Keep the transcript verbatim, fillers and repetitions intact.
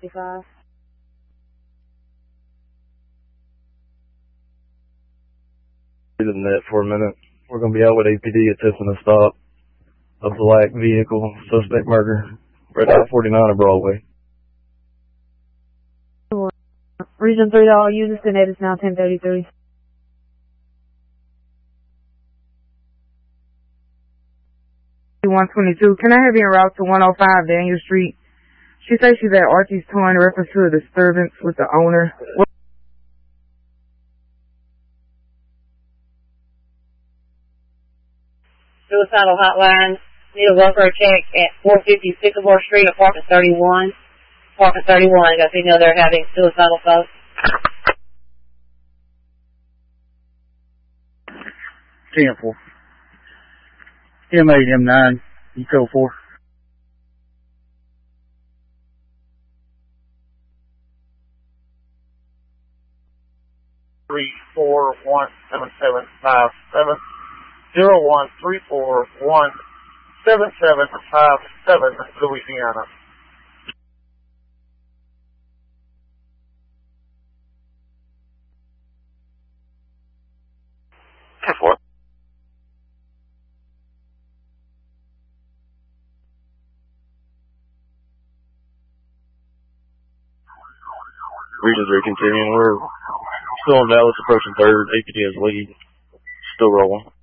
fifty-five. In that for a minute. We're going to be out with A P D attempting to stop a black vehicle, suspect murder, right out forty-nine of Broadway. Region three to all units, and it is now ten thirty-three. one twenty-two, can I have you en route to one oh five Daniel Street? She says she's at Archie's Tour in reference to a disturbance with the owner. What Suicidal hotline. Need a welfare check at four fifty Sycamore Street, apartment thirty-one. Apartment thirty-one. Got female there having suicidal thoughts. ten four. M eight, M nine, Eco four. Three four one seven seven five seven zero one three four one seven seven five seven, Louisiana. ten four. Region three continuing. We're still in Dallas, approaching third. A P D has lead. Still rolling.